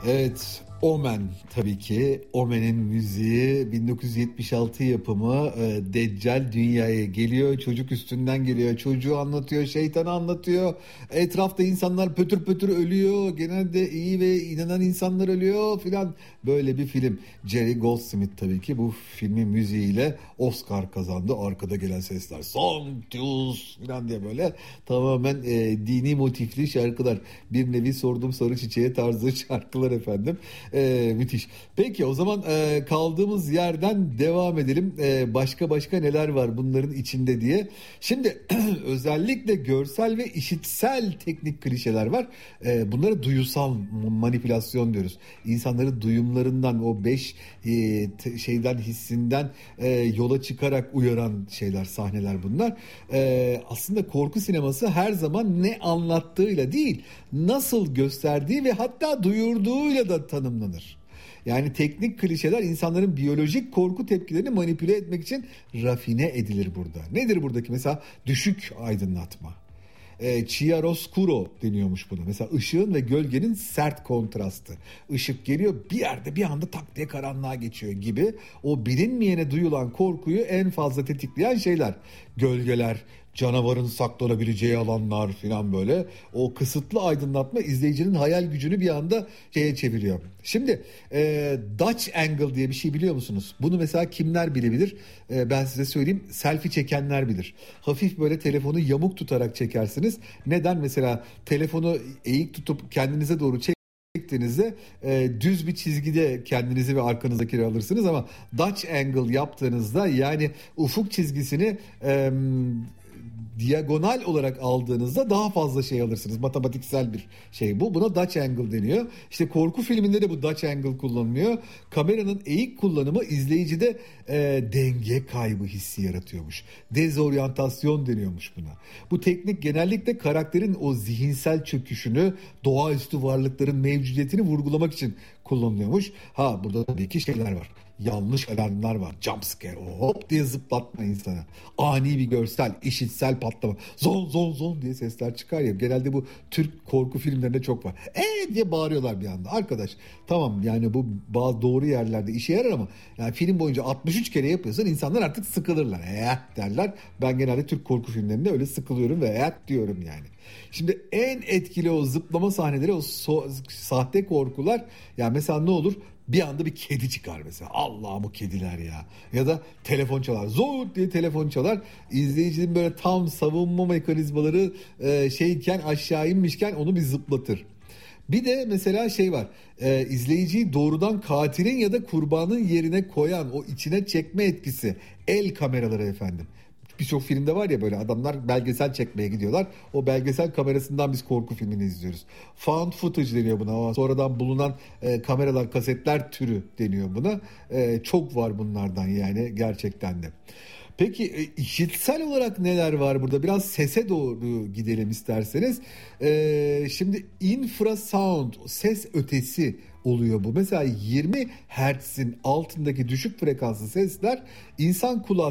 Evet, Omen tabii ki. Omen'in müziği 1976 yapımı. Deccal dünyaya geliyor. Çocuk üstünden geliyor. Çocuğu anlatıyor, şeytanı anlatıyor. Etrafta insanlar pötür pötür ölüyor. Genelde iyi ve inanan insanlar ölüyor filan. Böyle bir film. Jerry Goldsmith tabii ki bu filmin müziğiyle Oscar kazandı. Arkada gelen sesler Sanctus filan diye böyle tamamen dini motifli şarkılar. Bir nevi Sordum Sarı Çiçeğe tarzı şarkılar efendim. Müthiş. Peki o zaman kaldığımız yerden devam edelim. Başka neler var bunların içinde diye. Şimdi özellikle görsel ve işitsel teknik klişeler var. Bunlara duyusal manipülasyon diyoruz. İnsanları duyumlarından o beş şeyden hissinden yola çıkarak uyaran şeyler, sahneler bunlar. Aslında korku sineması her zaman ne anlattığıyla değil, nasıl gösterdiği ve hatta duyurduğuyla da tanımlanır. Yani teknik klişeler insanların biyolojik korku tepkilerini manipüle etmek için rafine edilir burada. Nedir buradaki mesela düşük aydınlatma? Chiaroscuro deniyormuş buna. Mesela ışığın ve gölgenin sert kontrastı. Işık geliyor bir yerde bir anda tak diye karanlığa geçiyor gibi. O bilinmeyene duyulan korkuyu en fazla tetikleyen şeyler. Gölgeler, canavarın saklanabileceği alanlar falan böyle. O kısıtlı aydınlatma izleyicinin hayal gücünü bir anda şeye çeviriyor. Şimdi Dutch angle diye bir şey biliyor musunuz? Bunu mesela kimler bilebilir? Ben size söyleyeyim. Selfie çekenler bilir. Hafif böyle telefonu yamuk tutarak çekersiniz. Neden? Mesela telefonu eğik tutup kendinize doğru çektiğinizde düz bir çizgide kendinizi ve arkanızdakileri alırsınız ama Dutch angle yaptığınızda yani ufuk çizgisini diagonal olarak aldığınızda daha fazla şey alırsınız. Matematiksel bir şey bu. Buna Dutch angle deniyor. İşte korku filminde de bu Dutch angle kullanılıyor. Kameranın eğik kullanımı izleyicide denge kaybı hissi yaratıyormuş. Dezoryantasyon deniyormuş buna. Bu teknik genellikle karakterin o zihinsel çöküşünü, doğaüstü varlıkların mevcudiyetini vurgulamak için kullanılıyormuş. Ha burada tabii ki şeyler var. Yanlış alarmlar var. Jump scare. Hop diye zıplatma insana. Ani bir görsel, işitsel patlama. Zon zon zon diye sesler çıkar ya. Genelde bu Türk korku filmlerinde çok var. Diye bağırıyorlar bir anda. Arkadaş tamam yani bu bazı doğru yerlerde işe yarar ama yani film boyunca 63 kere yapıyorsan insanlar artık sıkılırlar. Derler. Ben genelde Türk korku filmlerinde öyle sıkılıyorum ve diyorum yani. Şimdi en etkili o zıplama sahneleri, o sahte korkular. Yani mesela ne olur? Bir anda bir kedi çıkar mesela. Allah'ım o kediler ya. Ya da telefon çalar. Zor diye telefon çalar. İzleyicinin böyle tam savunma mekanizmaları şeyken aşağı inmişken onu bir zıplatır. Bir de mesela şey var. İzleyiciyi doğrudan katilin ya da kurbanın yerine koyan o içine çekme etkisi. El kameraları efendim. Birçok filmde var ya böyle adamlar belgesel çekmeye gidiyorlar. O belgesel kamerasından biz korku filmini izliyoruz. Found footage deniyor buna. Sonradan bulunan kameralar, kasetler türü deniyor buna. Çok var bunlardan yani gerçekten de. Peki işitsel olarak neler var burada? Biraz sese doğru gidelim isterseniz. Şimdi infrasound, ses ötesi oluyor bu. Mesela 20 Hz'in altındaki düşük frekanslı sesler insan kulağı